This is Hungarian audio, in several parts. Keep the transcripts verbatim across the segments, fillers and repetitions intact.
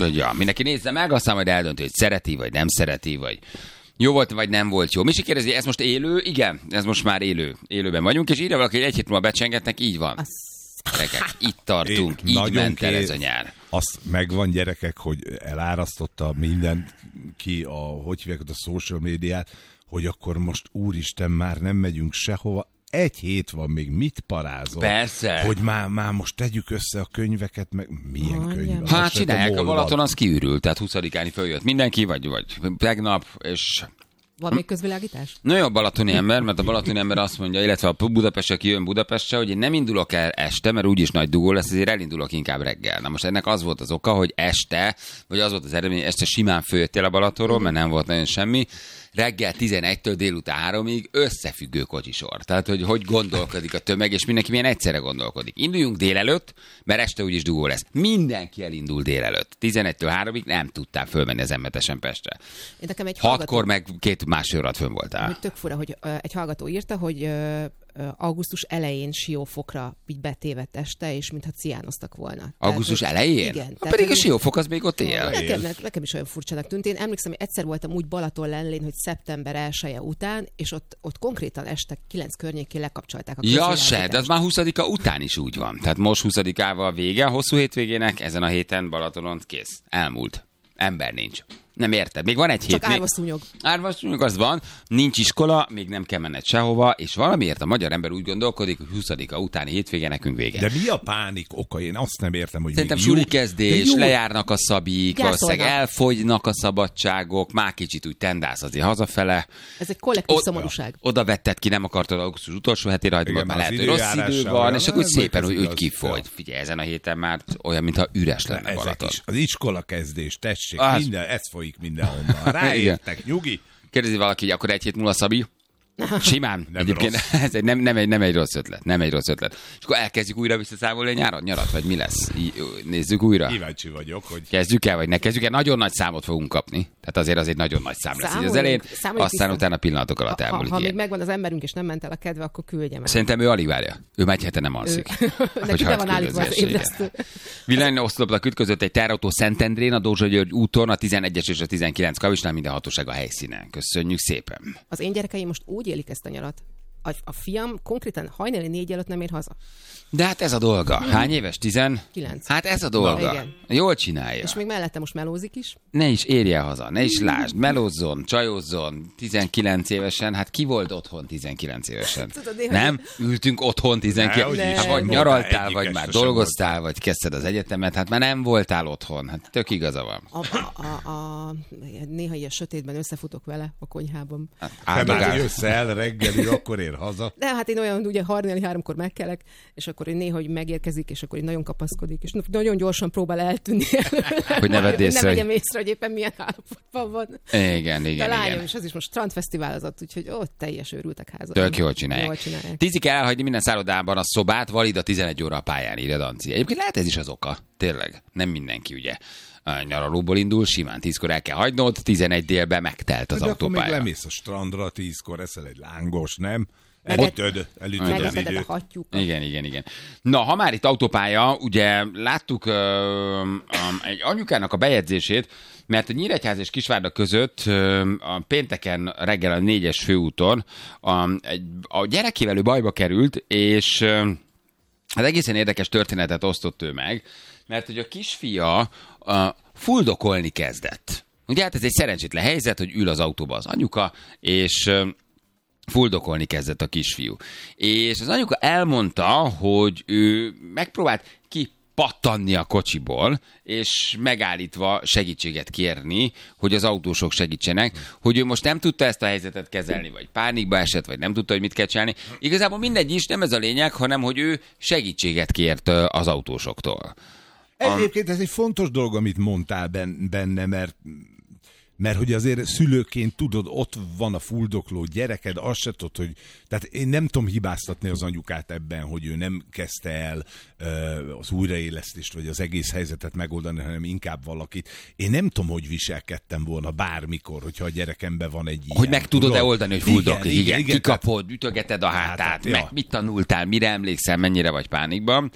Úgyhogy ja, mindenki nézze meg, aztán majd eldönti, hogy szereti, vagy nem szereti, vagy jó volt, vagy nem volt jó. Misi kérdezi, ez most élő? Igen, ez most már élő. Élőben vagyunk, és írja valaki, hogy egy hét múlva becsengetnek, így van. Gyerekek, itt tartunk, é, így ment el ez a nyár. Azt megvan, gyerekek, hogy elárasztotta mindenki a, hogy hívják a social médiát, hogy akkor most úristen, már nem megyünk sehova. Egy hét van még, mit parázol? Persze. Hogy már, már most tegyük össze a könyveket, meg milyen oh, könyv? Hát csinálják, a Balaton az kiürült, tehát huszadikán följött mindenki, vagy, vagy tegnap, és... Van még közvilágítás? Na jó, a balatoni ember, mert a balatoni ember azt mondja, illetve a Budapest, aki jön Budapestre, hogy én nem indulok el este, mert úgyis nagy dugó lesz, ezért elindulok inkább reggel. Na most ennek az volt az oka, hogy este, vagy az volt az eredmény, este simán följöttél a Balatonról, mert nem volt nagyon semmi, reggel tizenegytől délután háromig összefüggő kocsisor. Tehát, hogy hogy gondolkodik a tömeg, és mindenki milyen egyszerre gondolkodik. Induljunk délelőtt, mert este úgyis dugó lesz. Mindenki elindul délelőtt. tizenegytől háromig nem tudtál fölmenni az em hetesen Pestre. Hatkor meg két másfél órát fönn voltál. Hogy tök fura, hogy uh, egy hallgató írta, hogy uh, augusztus elején Siófokra így betévedt este, és mintha ciánoztak volna. Augusztus tehát, elején? Igen. Ha pedig a Siófok az még ott él. Nekem, nekem is olyan furcsának tűnt. Én emlékszem, hogy egyszer voltam úgy Balaton lellén, hogy szeptember elseje után, és ott, ott konkrétan este kilenc környékén lekapcsolták a Ja se, de az már huszadika után is úgy van. Tehát most huszadikával vége a hosszú hétvégének, ezen a héten Balatonon kész. Elmúlt. Ember nincs. Nem érted. Még van egy hét. Csak árvaszúnyog. Árvaszúnyog, az van. Nincs iskola, még nem kell menned sehova, és valamiért a magyar ember úgy gondolkodik, hogy huszadika utáni hétvége nekünk vége. De mi a pánik oka? Én azt nem értem, hogy szerintem suli kezdés, lejárnak a szabik, valószínűleg elfogynak a szabadságok, már kicsit úgy tendász azért hazafele. Ez egy kollektív o- szomorúság. Oda vetted ki, nem akartad augusztus utolsó hetére, hogy már lehet, hogy rossz idő van, és akkor szépen úgy, úgy kifogy. Figyelj, ezen a héten már olyan, mintha üres lenne Balaton. Az iskola kezdés, tessék, minden, ez folyik mindenhonnan. Ráértek, nyugi. Kérdezi valaki, hogy akkor egy hét múlva Szabi? Simán. Nem Egyébként ez egy, nem, nem, egy, nem egy rossz ötlet. Nem egy rossz ötlet. És akkor elkezdjük újra visszaszámolni a nyárat, nyarat, vagy mi lesz? Nézzük újra. Kíváncsi vagyok, hogy... Kezdjük el, vagy ne kezdjük el. Nagyon nagy számot fogunk kapni. Tehát azért az egy nagyon nagy szám lesz így az elején. Aztán vissza. Utána pillanatok alatt ha, elmúlik. Ha, ha még megvan az emberünk, és nem ment el a kedve, akkor küldje meg. Szerintem ő alig várja. Ő már egy hete nem alszik. Neki be van állítva az ébresztő. Villanyoszlopnak ütközött egy teherautó Szentendrén, a Dózsa György úton, a tizenegyes és a tizenkilenc Kavicsnál, minden hatóság a helyszínen. Köszönjük szépen. Az én gyerekeim most úgy élik ezt a nyarat. A, a fiam konkrétan hajnali négy előtt nem ér haza. De hát ez a dolga. Hány éves? Tizenkilenc. Hát ez a dolga. Na, jól csinálja. És még mellette most melózik is. Ne is érje haza, ne is lásd, melózzon, csajozzon. tizenkilenc évesen, hát ki volt otthon tizenkilenc évesen? Tudod, néha nem? Ültünk otthon tizenkilenc. Ne, hát vagy nyaraltál, vagy már dolgoztál, volt. Vagy kezdted az egyetemet, hát már nem voltál otthon. Hát tök igaza van. A, a, a, a, néha ilyen sötétben összefutok vele a konyhában. Hát, te már jössz el reggeli, akkor ér haza. De hát én olyan, ugye hajnali háromkor megkelek, és akkor én néha, hogy megérkezik, és akkor én nagyon kapaszkodik, és nagyon gyorsan próbál eltűnni. Hogy ne vedd észre, hogy... Ne vegyem észre, hogy éppen milyen állapotban van. Igen, igen, de lányom, igen. És az is most strandfesztiválozott, úgyhogy ott teljes őrültek házat. Tök jól csinálják. Jól csinálják. Tízig kell elhagyni minden szállodában a szobát, valid a tizenegy óra a pályán, írja Danci. Egyébként lehet ez is az oka. Tényleg. Nem mindenki, ugye. A nyaralóból indul, simán tízkor el kell hagynod, tizenegy délben megtelt az de autópálya. De akkor még lemész a strandra, tízkor eszel egy lángos, nem? Elütöd, elütöd az időt. Igen, igen, igen. Na, ha már itt autópálya, ugye láttuk uh, um, egy anyukának a bejegyzését, mert a Nyíregyháza és Kisvárda között uh, a pénteken reggel a négyes főúton um, egy, a gyerekével ő bajba került, és uh, az egészen érdekes történetet osztott ő meg, mert hogy a kisfia uh, fuldokolni kezdett. Ugye hát ez egy szerencsétlen helyzet, hogy ül az autóba az anyuka, és... Uh, fuldokolni kezdett a kisfiú. És az anyuka elmondta, hogy ő megpróbált kipattanni a kocsiból, és megállítva segítséget kérni, hogy az autósok segítsenek, hogy ő most nem tudta ezt a helyzetet kezelni, vagy pánikba esett, vagy nem tudta, hogy mit kell csinálni. Igazából mindegy is, nem ez a lényeg, hanem hogy ő segítséget kért az autósoktól. Egyébként ez egy fontos dolog, amit mondtál benne, mert Mert hogy azért szülőként tudod, ott van a fuldokló gyereked, azt se tudod, hogy... Tehát én nem tudom hibáztatni az anyukát ebben, hogy ő nem kezdte el uh, az újraélesztést, vagy az egész helyzetet megoldani, hanem inkább valakit. Én nem tudom, hogy viselkedtem volna bármikor, hogyha a gyerekemben van egy ilyen... Hogy meg tudod-e oldani, hogy fuldoklik, igen, igen, igen, igen, kikapod, ütögeted a hátát, hát, meg ja. mit tanultál, mire emlékszel, mennyire vagy pánikban.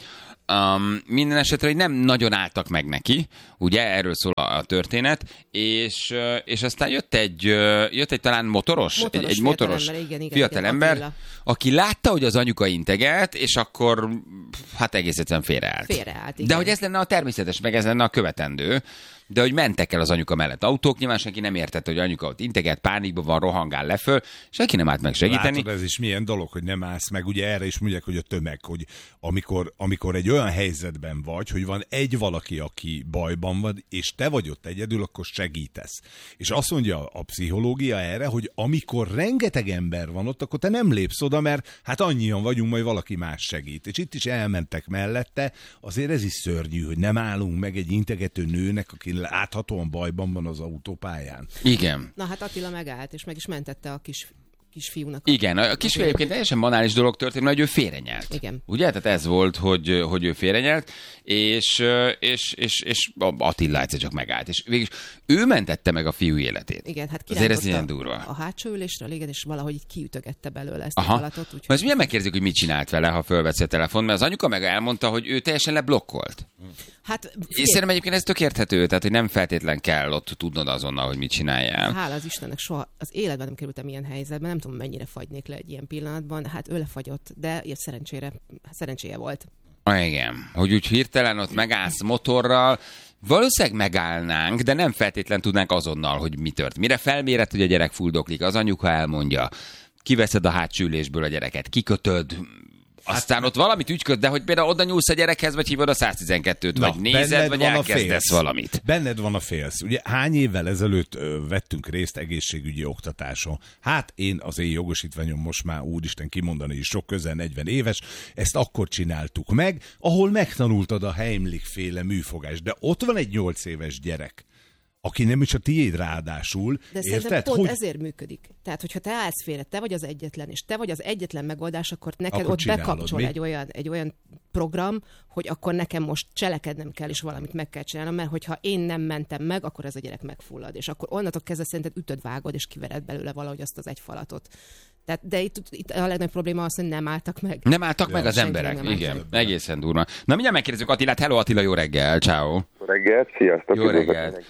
Um, minden esetre, hogy nem nagyon álltak meg neki, ugye, erről szól a történet, és, és aztán jött egy, jött egy talán motoros, motoros egy, egy motoros fiatalember, aki látta, hogy az anyuka integet, és akkor hát egész egyszerűen félreállt. Félreállt, igen. De hogy ez lenne a természetes, meg ez lenne a követendő, de hogy mentek el az anyuka mellett autók, nyilván senki nem értette, hogy anyuka ott integet, pánikban van, rohangál leföl, senki nem állt meg segíteni. Látod, ez is milyen dolog, hogy nem állsz meg, ugye erre is mondják, hogy a tömeg, hogy amikor, amikor egy olyan helyzetben vagy, hogy van egy valaki, aki bajban van, és te vagy ott egyedül, akkor segítesz. És azt mondja a pszichológia erre, hogy amikor rengeteg ember van ott, akkor te nem lépsz oda, mert hát annyian vagyunk, majd valaki más segít. És itt is elmentek mellette, azért ez is szörnyű, hogy nem állunk meg egy integető nőnek, aki láthatóan bajban van az autópályán. Igen. Na hát Attila megállt, és meg is mentette a kis kisfiúnak. Igen, a kisfiú egyébként teljesen banális dolog történt, mert ő félrenyelt. Igen. Ugye? Tehát ez volt, hogy, hogy ő félrenyelt, és, és, és, és Attila egyszer csak megállt. És végülis ő mentette meg a fiú életét. Igen, hát azért ez ilyen durva. A hátsó ülésről, igen, és valahogy így kiütögette belőle ezt Aha. a falatot. Úgy, most milyen megkérdezik, hogy mit csinált vele, ha fölvesz a telefon, mert az anyuka meg elmondta, hogy ő teljesen leblokkolt. Hát, és szerintem egyébként ez tök érthető, tehát hogy nem feltétlen kell ott tudnod azonnal, hogy mit csináljál. Hála az Istennek, soha az életben nem kerültem ilyen helyzetben, nem tudom, mennyire fagynék le egy ilyen pillanatban, hát ő lefagyott, de szerencsére, szerencséje volt. Ah, igen, hogy úgy hirtelen ott megállsz motorral, valószínűleg megállnánk, de nem feltétlen tudnánk azonnal, hogy mi tört. Mire felméred, hogy a gyerek fuldoklik, az anyuka elmondja, kiveszed a hátsó ülésből a gyereket, kikötöd, aztán ott valamit ügyköd, de hogy például oda nyúlsz a gyerekhez, vagy hívod a száztizenkettőt, Na, vagy nézed, vagy elkezdesz valamit. Benned van a félsz. Ugye hány évvel ezelőtt ö, vettünk részt egészségügyi oktatáson? Hát én az én jogosítványom most már úristen kimondani is sok, közel negyven éves, ezt akkor csináltuk meg, ahol megtanultad a Heimlich-féle műfogást, de ott van egy nyolc éves gyerek, aki nem is a tiéd ráadásul. De érted? pont hogy... ezért működik. Tehát, hogyha te állsz félre, te vagy az egyetlen, és te vagy az egyetlen megoldás, akkor neked akkor ott csinálod, bekapcsol mi? egy olyan, egy olyan program, hogy akkor nekem most cselekednem kell, és valamit meg kell csinálnom, mert hogyha én nem mentem meg, akkor ez a gyerek megfullad. És akkor onnantól kezdve szerinted ütöd, vágod, és kivered belőle valahogy azt az egy falatot. Tehát, de itt, itt a legnagyobb probléma az, hogy nem álltak meg. Nem álltak ja, meg az senki emberek, igen. Meg. Egészen durva. Na mindjárt megkérdezzük Attilát. Hello Attila, jó reggel, ciao. Jó reggelt, sziasztok. Jó reggelt.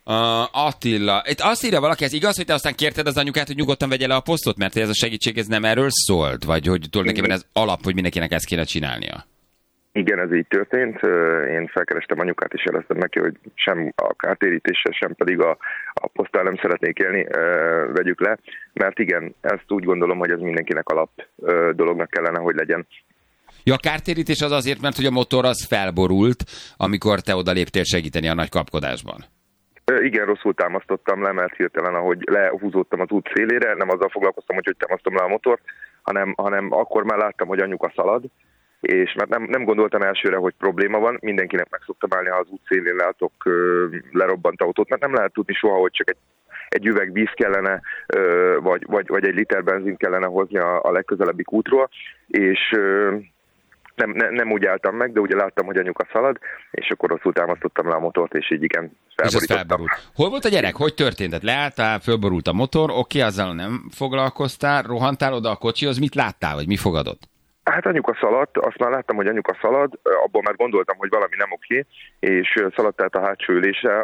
Uh, Attila, itt azt írja valaki, ez igaz, hogy te aztán kérted az anyukát, hogy nyugodtan vegye le a posztot, mert ez a segítség ez nem erről szólt? Vagy hogy tulajdonképpen ez alap, hogy mindenkinek ezt kéne csinálnia? Igen, ez így történt. Én felkerestem anyukát, és jeleztem neki, hogy sem a kártérítéssel, sem pedig a, a poszttal nem szeretnék élni, vegyük le. Mert igen, ezt úgy gondolom, hogy ez mindenkinek alap dolognak kellene, hogy legyen. Ja, a kártérítés az azért, mert hogy a motor az felborult, amikor te oda léptél segíteni a nagy kapkodásban. Igen, rosszul támasztottam le, mert hirtelen, ahogy lehúzódtam az út szélére, nem azzal foglalkoztam, hogy hogy támasztom le a motort, hanem, hanem akkor már láttam, hogy anyuka szalad, és mert nem, nem gondoltam elsőre, hogy probléma van, mindenkinek meg szoktam állni, ha az út szélén látok lerobbant autót, mert nem lehet tudni soha, hogy csak egy, egy üveg víz kellene, ö, vagy, vagy, vagy egy liter benzin kellene hozni a, a legközelebbi útról, és... Ö, Nem, ne, nem úgy álltam meg, de ugye láttam, hogy anyuka szalad, és akkor rosszul támasztottam le a motort, és így igen, felborítottam. Hol volt a gyerek? Hogy történt? Tehát leálltál, fölborult a motor, oké, azzal nem foglalkoztál, rohantál oda a kocsihoz, mit láttál, vagy mi fogadott? Hát anyuka szaladt, azt már láttam, hogy anyuka szalad, abban már gondoltam, hogy valami nem oké, és szaladt át a hátsó ülésre,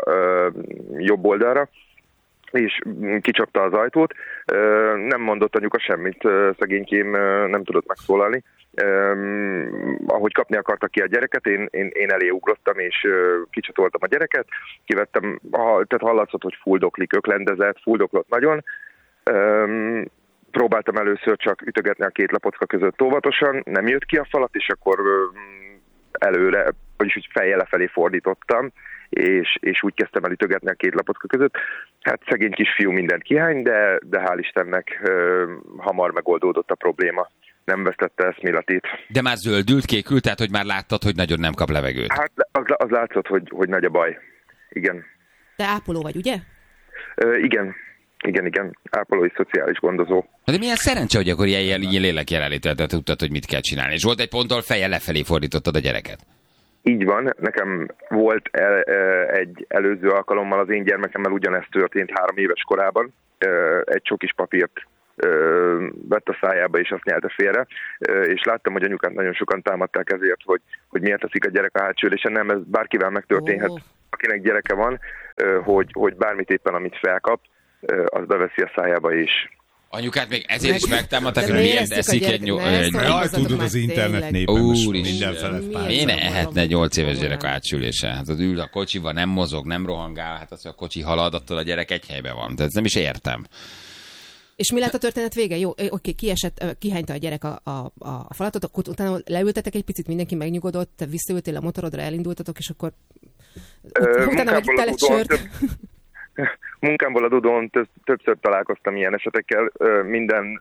jobb oldalra, és kicsapta az ajtót. Nem mondott anyuka semmit, szegénykém nem tudott megszólalni. Um, ahogy kapni akarta ki a gyereket, én, én, én elé ugrottam, és uh, kicsatoltam a gyereket, kivettem, ha, tehát hallatszott, hogy fuldoklik, öklendezett, fuldoklott nagyon. Um, próbáltam először csak ütögetni a két lapocka között óvatosan, nem jött ki a falat, és akkor um, előre, vagyis úgy fejjel lefelé fordítottam, és, és úgy kezdtem el ütögetni a két lapocka között. Hát szegény kisfiú mindent kihány, de, de hál' Istennek uh, hamar megoldódott a probléma. Nem vesztette eszméletét. De már zöldült, kékült, tehát hogy már láttad, hogy nagyon nem kap levegőt. Hát az, az látszott, hogy, hogy nagy a baj. Igen. Te ápoló vagy, ugye? Ö, igen. Igen, igen. Ápolói szociális gondozó. De milyen szerencse, hogy akkor ilyen, ilyen lélek jelenlétet tudtad, hogy mit kell csinálni. És volt egy ponttól feje lefelé fordítottad a gyereket. Így van. Nekem volt el, egy előző alkalommal az én gyermekemmel ugyanezt történt három éves korában. Egy csokis papírt ö, vett a szájába, és azt nyelte félre, ö, és láttam, hogy anyukát nagyon sokan támadták ezért, hogy, hogy miért teszik a gyerek a hátsó ülésen. Nem, ez bárkivel megtörténhet, oh. akinek gyereke van, ö, hogy, hogy bármit éppen, amit felkap, ö, az beveszi a szájába is. Anyukát még ezért is megtámadták, hogy miért eszik egy nyolc... Jaj, tudod, az internet népen most mindenfele fáj. Miért ne ehetne egy nyolc éves gyerek a hátsülésen? Hát az ül a kocsiba, nem mozog, nem rohangál, hát az, hogy a kocsi halad, attól a gyerek egy helyben van. Tehát nem is értem. És mi lett a történet vége? Jó, oké, kiesett, kihányta a gyerek a, a, a falatot, akkor utána leültetek egy picit, mindenki megnyugodott, te visszaültél a motorodra, elindultatok, és akkor Ö, utána meg telet sört. Munkámból adódóan többször találkoztam ilyen esetekkel. Minden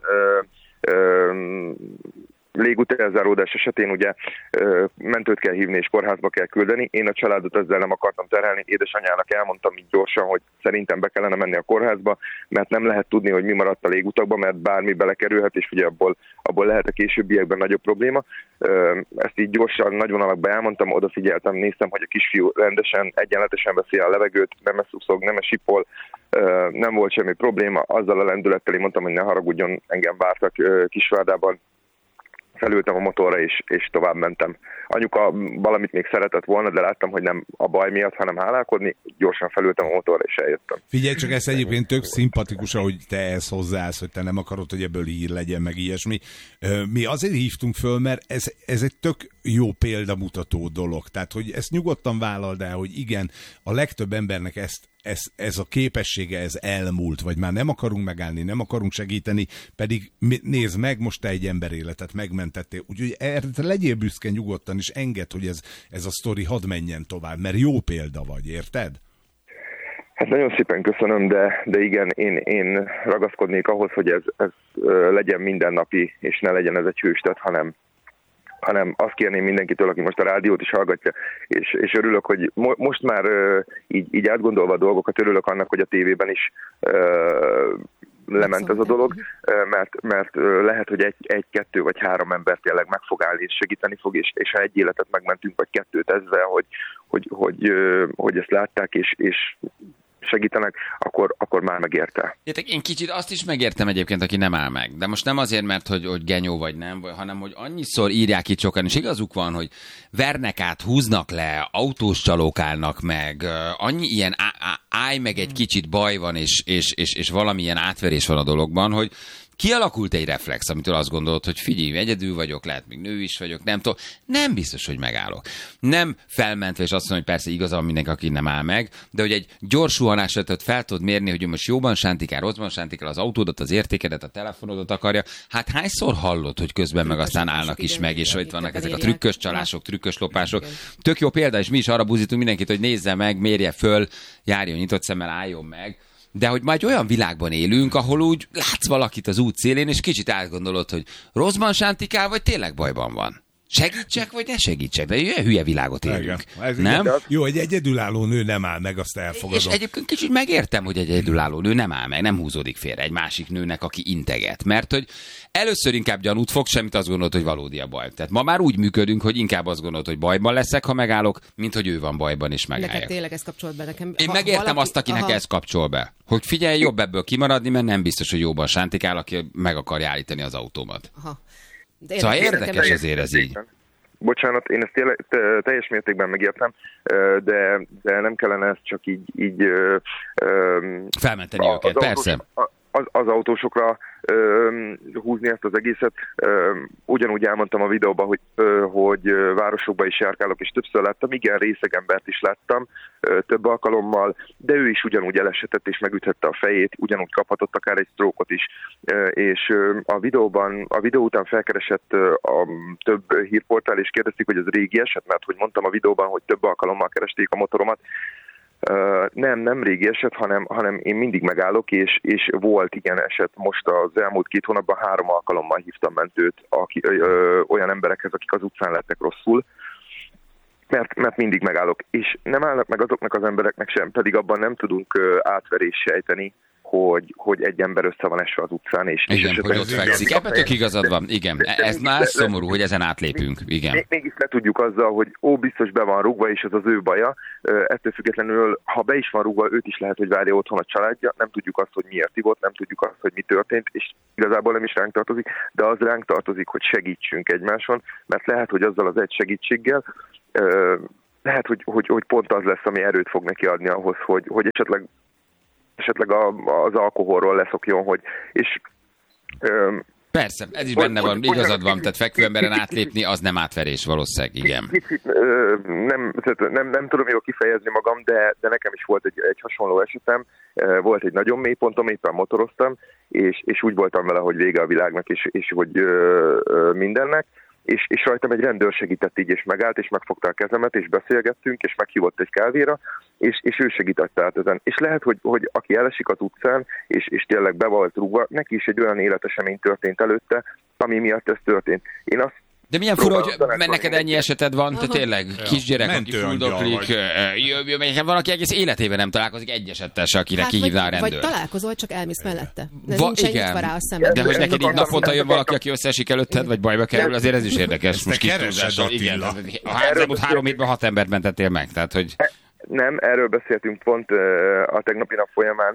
légútelzáródás esetén ugye mentőt kell hívni és kórházba kell küldeni. Én a családot ezzel nem akartam terhelni. Édesanyjának elmondtam így gyorsan, hogy szerintem be kellene menni a kórházba, mert nem lehet tudni, hogy mi maradt a légutakban, mert bármi belekerülhet, és ugye abból, abból lehet a későbbiekben nagyobb probléma. Ezt így gyorsan, nagy vonalakban elmondtam, odafigyeltem, néztem, hogy a kisfiú rendesen, egyenletesen veszi a levegőt, nem eszuszog, nem esipol, nem volt semmi probléma. Azzal a lendülettel én mondtam, hogy ne haragudjon, engem vártak Kisvárdában. Felültem a motorra, és, és tovább mentem. Anyuka valamit még szeretett volna, de láttam, hogy nem a baj miatt, hanem hálálkodni. Gyorsan felültem a motorra, és eljöttem. Figyelj, csak ez egyébként tök szimpatikus, ahogy te ezt hozzáállsz, hogy te nem akarod, hogy ebből hír legyen, meg ilyesmi. Mi azért hívtunk föl, mert ez, ez egy tök jó példamutató dolog. Tehát, hogy ezt nyugodtan vállald el, hogy igen, a legtöbb embernek ezt Ez, ez a képessége, ez elmúlt, vagy már nem akarunk megállni, nem akarunk segíteni, pedig nézd meg, most te egy ember életet megmentettél. Úgyhogy erre legyél büszke nyugodtan, és engedd, hogy ez, ez a sztori hadd menjen tovább, mert jó példa vagy, érted? Hát nagyon szépen köszönöm, de, de igen, én, én ragaszkodnék ahhoz, hogy ez, ez legyen mindennapi, és ne legyen ez egy hőstet, hanem hanem azt kérném mindenkitől, aki most a rádiót is hallgatja, és, és örülök, hogy mo- most már uh, így, így átgondolva a dolgokat, örülök annak, hogy a tévében is uh, lement ez a dolog, uh, mert, mert uh, lehet, hogy egy, egy, kettő vagy három ember tényleg meg fog állni és segíteni fog, és, és ha egy életet megmentünk, vagy kettőt ezzel, hogy, hogy, hogy, uh, hogy ezt látták, és, és segítenek, akkor, akkor már megérte. Én kicsit azt is megértem egyébként, aki nem áll meg. De most nem azért, mert hogy, hogy genyó vagy nem, hanem hogy annyiszor írják itt sokan, és igazuk van, hogy vernek át, húznak le, autós csalók állnak meg, annyi ilyen á, á, állj meg egy kicsit baj van, és, és, és, és valamilyen átverés van a dologban, hogy kialakult egy reflex, amitől azt gondolod, hogy figyelj, egyedül vagyok, lehet még nő is vagyok, nem tudom, nem biztos, hogy megállok. Nem felmentve, és azt mondom, hogy persze igaza van mindenki, aki nem áll meg, de hogy egy gyors suhanásra fel tudod mérni, hogy most jóban sántikál, rosszban sántikál, az autódat, az értékedet, a telefonodat akarja. Hát hányszor hallod, hogy közben meg aztán állnak is meg, és hogy itt vannak ezek a trükkös csalások, trükkös lopások. Tök jó példa, és mi is arra buzítunk mindenkit, hogy nézze meg, mérje föl, járjon nyitott szemmel, álljon meg. De hogy majd olyan világban élünk, ahol úgy látsz valakit az út szélén, és kicsit átgondolod, hogy rosszban sántikál, vagy tényleg bajban van. Segítsek, vagy ne segítsek? De ilyen hülye világot élünk. Ez nem? Jó, egy egyedülálló nő nem áll meg, azt elfogadom. És egyébként kicsit megértem, hogy egy egyedülálló nő nem áll meg, nem húzódik félre egy másik nőnek, aki integet. Mert hogy először inkább gyanút fog, semmit azt gondolod, hogy valódi a baj. Tehát ma már úgy működünk, hogy inkább azt gondolod, hogy bajban leszek, ha megállok, mint hogy ő van bajban, és megálljak. Neked tényleg ez kapcsolt be nekem. Én ha megértem valaki... azt, akinek aha. ez kapcsol be. Hogy figyelj, jobb ebből kimaradni, mert nem biztos, hogy jóban sántikál, aki meg akarja állítani az autómat. Aha. De szóval érdekes azért ez így. Bocsánat, én ezt tényleg, teljes mértékben megértem, de, de nem kellene ezt csak így... így felmenteni a, őket, az persze. Autós, az, az autósokra ö, húzni ezt az egészet. Ö, ugyanúgy elmondtam a videóban, hogy, ö, hogy városokban is járkálok, és többször láttam, igen, részeg embert is láttam, ö, több alkalommal, de ő is ugyanúgy elesetett és megüthette a fejét, ugyanúgy kaphatott akár egy sztrókot is. Ö, és ö, a videóban, a videó után felkeresett ö, a több hírportál, és kérdezték, hogy ez régi eset, mert hogy mondtam a videóban, hogy több alkalommal keresték a motoromat. Uh, nem, nem régi eset, hanem, hanem én mindig megállok, és, és volt igen eset. Most az elmúlt két hónapban három alkalommal hívtam mentőt aki, ö, ö, olyan emberekhez, akik az utcán lettek rosszul, mert, mert mindig megállok. És nem állnak meg azoknak az embereknek sem, pedig abban nem tudunk ö, átverést sejteni, hogy, hogy egy ember össze van esve az utcán, és, igen, és hogy ott fekszik. Ebben tök igazad van. Igen, ez már szomorú, hogy ezen átlépünk. Igen. Még, mégis le tudjuk azzal, hogy ó, biztos be van rúgva, és ez az ő baja. Ettől függetlenül, ha be is van rúgva, őt is lehet, hogy várja otthon a családja. Nem tudjuk azt, hogy miért ivott, nem tudjuk azt, hogy mi történt, és igazából nem is ránk tartozik, de az ránk tartozik, hogy segítsünk egymáson, mert lehet, hogy azzal az egy segítséggel lehet, hogy, hogy, hogy pont az lesz, ami erőt fog neki adni ahhoz, hogy, hogy esetleg, esetleg a, az alkoholról leszokjon, hogy, és öm, persze, ez is benne van, igazad van, tehát fekvőemberen átlépni, az nem átverés valószínűleg, igen. Kicsit, nem, nem, nem tudom jól kifejezni magam, de, de nekem is volt egy, egy hasonló esetem, volt egy nagyon mély pontom, éppen motoroztam, és, és úgy voltam vele, hogy vége a világnak, és, és hogy ö, ö, mindennek, és, és rajtam egy rendőr segített így, és megállt, és megfogta a kezemet, és beszélgettünk, és meghívott egy kávéra, és, és ő segített át ezen. És lehet, hogy, hogy aki elesik az utcán, és, és tényleg be volt rúgva, neki is egy olyan életesemény történt előtte, ami miatt ez történt. Én azt De milyen fura, hogy mert neked ennyi eseted van, te tényleg kisgyerek, aki fuldoklik, van, aki egész életében nem találkozik egy esettel se, akire hát, kihívná a rendőr. Vagy találkozol, csak elmész mellette. De Va, nincs igen. rá a szemed. De hogy neked így naponta jön valaki, aki összeesik előtted, vagy bajba kerül, azért ez is érdekes. Most keresed, igen. A házamút három hétben hat embert mentettél meg, tehát hogy... Nem, erről beszéltünk pont a tegnapi nap folyamán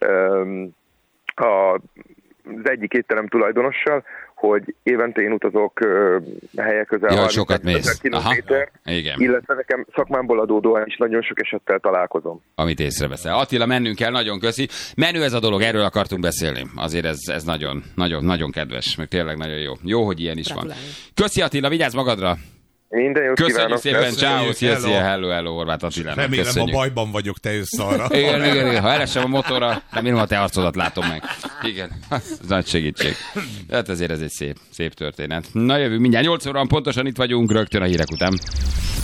az egyik étterem tulajdonossal, hogy évente én utazok uh, helyek közel ja, sokat mész. kilométer, illetve nekem szakmámból adódóan is nagyon sok esettel találkozom. Amit észreveszel. Attila, mennünk kell, nagyon köszi. Menő ez a dolog, erről akartunk beszélni. Azért ez, ez nagyon, nagyon, nagyon kedves, meg tényleg nagyon jó. Jó, hogy ilyen is van. Köszi Attila, vigyázz magadra! Minden jót köszönjük kívánok! Szépen, ciao, szia, szia, hello, hello, Horváth Attilának. Remélem, köszönjük. A bajban vagyok, te jössz arra. Igen, igen, igen, ha elesem a motorra, remélem, a te arcodat látom meg. Igen, ez nagy segítség. Hát ezért ez egy szép, szép történet. Na jövő mindjárt nyolc óra pontosan itt vagyunk, rögtön a hírek után.